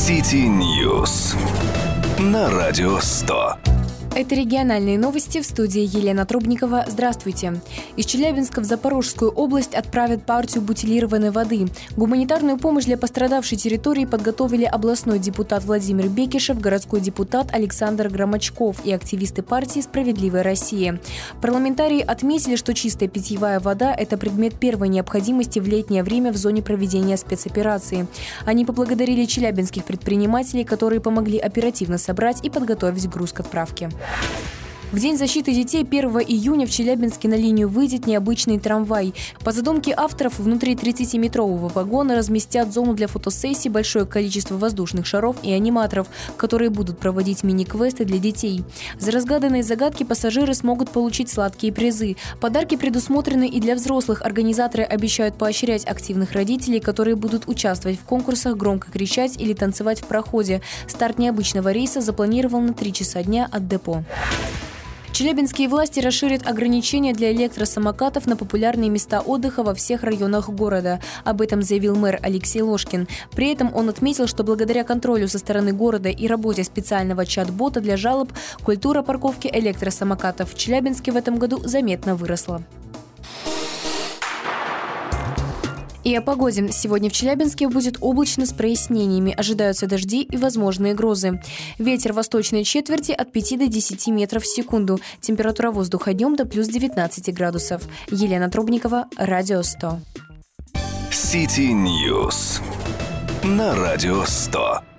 City News на Радио 100. Это региональные новости, в студии Елена Трубникова. Здравствуйте. Из Челябинска в Запорожскую область отправят партию бутилированной воды. Гуманитарную помощь для пострадавшей территории подготовили областной депутат Владимир Бекишев, городской депутат Александр Громочков и активисты партии «Справедливая Россия». Парламентарии отметили, что чистая питьевая вода – это предмет первой необходимости в летнее время в зоне проведения спецоперации. Они поблагодарили челябинских предпринимателей, которые помогли оперативно собрать и подготовить груз к отправке. В День защиты детей 1 июня в Челябинске на линию выйдет необычный трамвай. По задумке авторов, внутри 30-метрового вагона разместят зону для фотосессий, большое количество воздушных шаров и аниматоров, которые будут проводить мини-квесты для детей. За разгаданные загадки пассажиры смогут получить сладкие призы. Подарки предусмотрены и для взрослых. Организаторы обещают поощрять активных родителей, которые будут участвовать в конкурсах, громко кричать или танцевать в проходе. Старт необычного рейса запланирован на 3 часа дня от депо. Челябинские власти расширят ограничения для электросамокатов на популярные места отдыха во всех районах города. Об этом заявил мэр Алексей Ложкин. При этом он отметил, что благодаря контролю со стороны города и работе специального чат-бота для жалоб, культура парковки электросамокатов в Челябинске в этом году заметно выросла. И о погоде. Сегодня в Челябинске будет облачно с прояснениями. Ожидаются дожди и возможные грозы. Ветер восточной четверти от 5 до 10 метров в секунду. Температура воздуха днем до плюс 19 градусов. Елена Трубникова, Радио 100. City News на Радио 100.